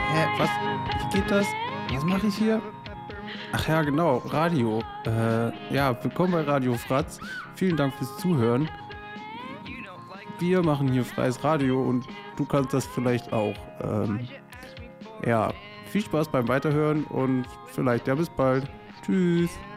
Hä, was? Wie geht das? Was mache ich hier? Ach ja, genau, Radio. Ja, willkommen bei Radio Fratz. Vielen Dank fürs Zuhören. Wir machen hier freies Radio und du kannst das vielleicht auch. Ja, viel Spaß beim Weiterhören und vielleicht ja bis bald. Tschüss.